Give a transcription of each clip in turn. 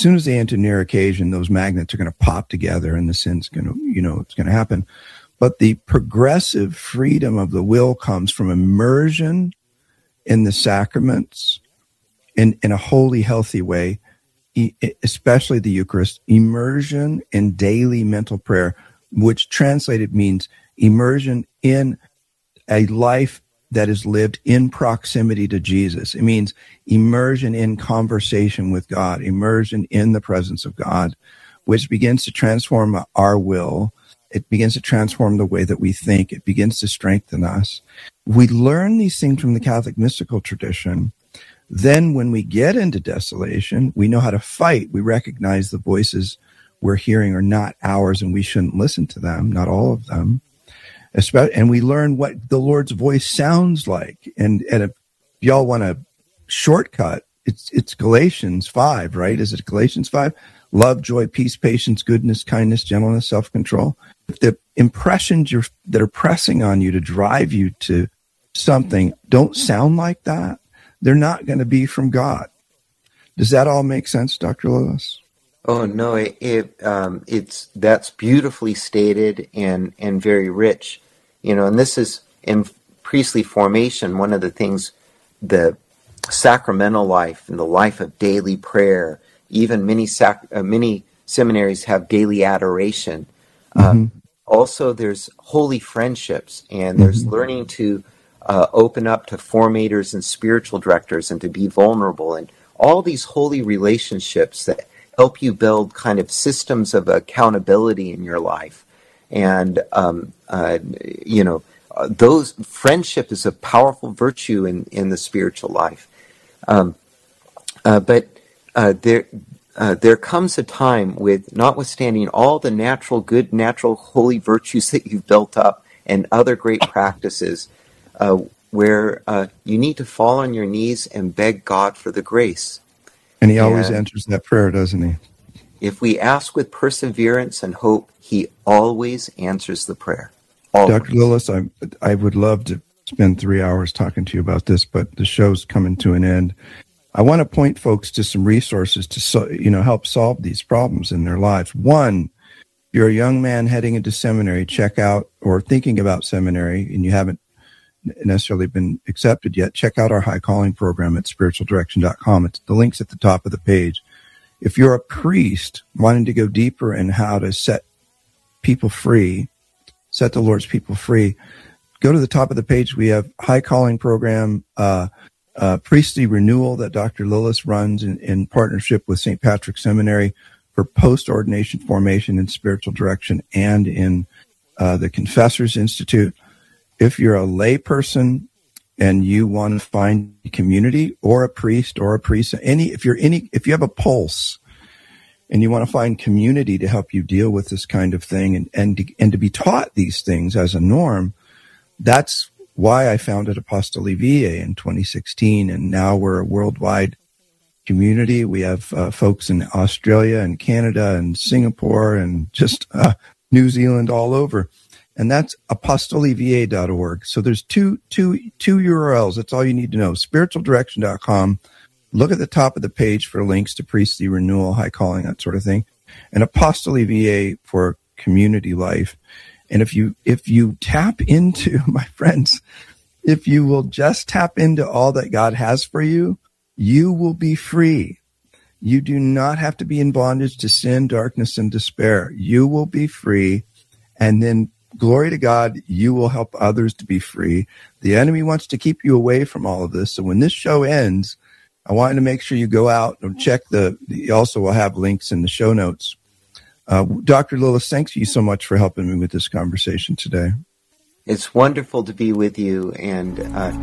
soon as they enter near occasion, those magnets are going to pop together and the sin's going to, it's going to happen. But the progressive freedom of the will comes from immersion in the sacraments in a holy, healthy way, especially the Eucharist, immersion in daily mental prayer, which translated means immersion in a life that is lived in proximity to Jesus. It means immersion in conversation with God, immersion in the presence of God, which begins to transform our will. It begins to transform the way that we think. It begins to strengthen us. We learn these things from the Catholic mystical tradition. Then when we get into desolation, we know how to fight. We recognize the voices we're hearing are not ours and we shouldn't listen to them, not all of them. And we learn what the Lord's voice sounds like. And if y'all want a shortcut, it's Galatians 5, right? Is it Galatians 5? Love, joy, peace, patience, goodness, kindness, gentleness, self-control. If the impressions that are pressing on you to drive you to something don't sound like that, they're not going to be from God. Does that all make sense, Dr. Lillis? Oh no, that's beautifully stated and very rich, and this is in priestly formation. One of the things, the sacramental life and the life of daily prayer, even many seminaries have daily adoration. Also, there's holy friendships, and there's learning to open up to formators and spiritual directors and to be vulnerable, and all these holy relationships that help you build kind of systems of accountability in your life. And, those friendship is a powerful virtue in the spiritual life. But there comes a time with, notwithstanding all the natural holy virtues that you've built up and other great practices, where you need to fall on your knees and beg God for the grace. And he always answers that prayer, doesn't he? If we ask with perseverance and hope, he always answers the prayer. Always. Dr. Lillis, I would love to spend 3 hours talking to you about this, but the show's coming to an end. I want to point folks to some resources to help solve these problems in their lives. One, if you're a young man heading into seminary, check out, or thinking about seminary, and you haven't necessarily been accepted yet, check out our High Calling program at spiritualdirection.com. The link's at the top of the page. If you're a priest wanting to go deeper in how to set people free, set the Lord's people free, go to the top of the page. We have High Calling program, priestly renewal that Dr. Lillis runs in partnership with St. Patrick's Seminary for post-ordination formation in spiritual direction and in the Confessors Institute. If you're a lay person and you want to find community, or a priest, if you have a pulse and you want to find community to help you deal with this kind of thing and to be taught these things as a norm, that's why I founded Apostoli Viae in 2016. And now we're a worldwide community. We have folks in Australia and Canada and Singapore and just New Zealand all over. And that's apostoliviae.org. So there's two URLs. That's all you need to know. Spiritualdirection.com. Look at the top of the page for links to priestly renewal, high calling, that sort of thing. And Apostoli Viae for community life. And if you tap into, my friends, if you will just tap into all that God has for you, you will be free. You do not have to be in bondage to sin, darkness, and despair. You will be free. And then, glory to God, you will help others to be free. The enemy wants to keep you away from all of this. So when this show ends, I want you to make sure you go out and check you also will have links in the show notes. Dr. Lillis, thanks you so much for helping me with this conversation today. It's wonderful to be with you. And,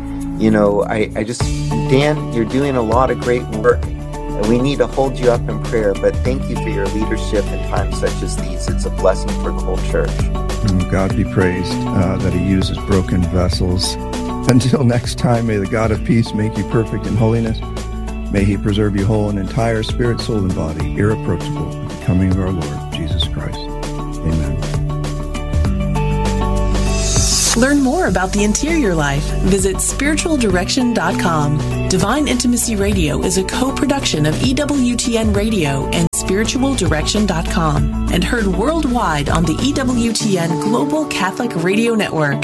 Dan, you're doing a lot of great work. We need to hold you up in prayer, but thank you for your leadership in times such as these. It's a blessing for the whole church. God be praised that he uses broken vessels. Until next time, may the God of peace make you perfect in holiness. May he preserve you whole and entire, spirit, soul, and body, irreproachable at the coming of our Lord Jesus Christ. Amen. Learn more about the interior life. Visit spiritualdirection.com. Divine Intimacy Radio is a co-production of EWTN Radio and spiritualdirection.com and heard worldwide on the EWTN Global Catholic Radio Network.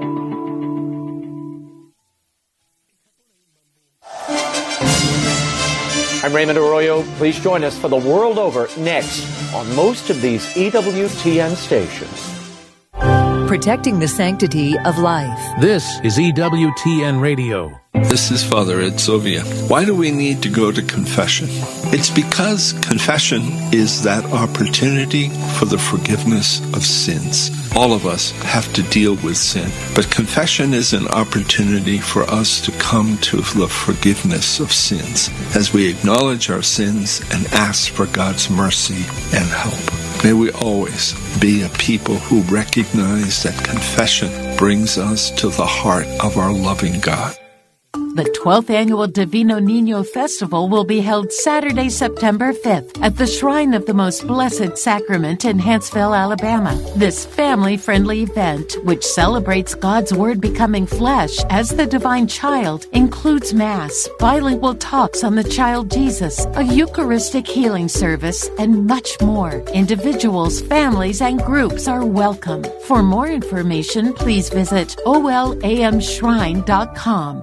I'm Raymond Arroyo. Please join us for The World Over next on most of these EWTN stations. Protecting the sanctity of life. This is EWTN Radio. This is Father Ed Sovia. Why do we need to go to confession? It's because confession is that opportunity for the forgiveness of sins. All of us have to deal with sin, but confession is an opportunity for us to come to the forgiveness of sins as we acknowledge our sins and ask for God's mercy and help. May we always be a people who recognize that confession brings us to the heart of our loving God. The 12th Annual Divino Niño Festival will be held Saturday, September 5th at the Shrine of the Most Blessed Sacrament in Huntsville, Alabama. This family-friendly event, which celebrates God's Word becoming flesh as the Divine Child, includes Mass, bilingual talks on the Child Jesus, a Eucharistic healing service, and much more. Individuals, families, and groups are welcome. For more information, please visit olamshrine.com.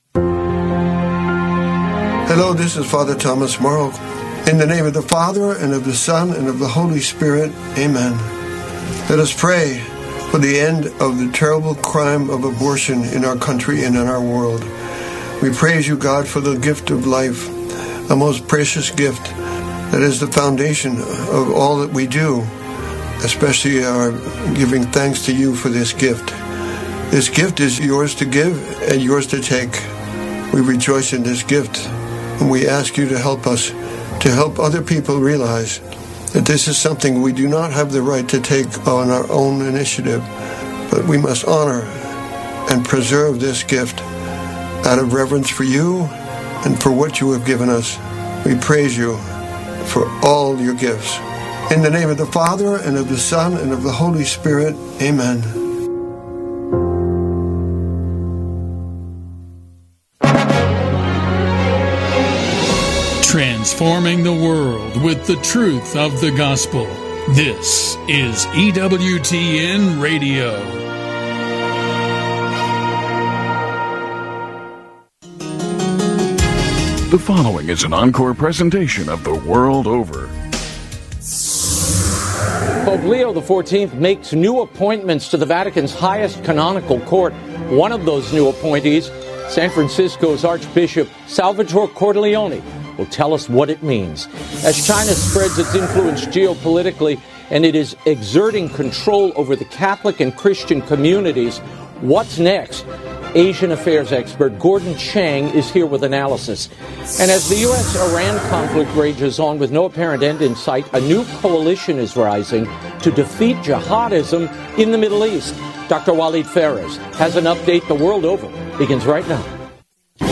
Hello, this is Father Thomas Morrow. In the name of the Father, and of the Son, and of the Holy Spirit, amen. Let us pray for the end of the terrible crime of abortion in our country and in our world. We praise you, God, for the gift of life, a most precious gift that is the foundation of all that we do, especially our giving thanks to you for this gift. This gift is yours to give and yours to take. We rejoice in this gift. And we ask you to help us, to help other people realize that this is something we do not have the right to take on our own initiative, but we must honor and preserve this gift out of reverence for you and for what you have given us. We praise you for all your gifts. In the name of the Father, and of the Son, and of the Holy Spirit, amen. Transforming the world with the truth of the gospel. This is EWTN Radio. The following is an encore presentation of The World Over. Pope Leo XIV makes new appointments to the Vatican's highest canonical court. One of those new appointees, San Francisco's Archbishop Salvatore Cordileone, will tell us what it means. As China spreads its influence geopolitically and it is exerting control over the Catholic and Christian communities, what's next? Asian affairs expert Gordon Chang is here with analysis. And as the U.S.-Iran conflict rages on with no apparent end in sight, a new coalition is rising to defeat jihadism in the Middle East. Dr. Walid Phares has an update. The World Over begins right now.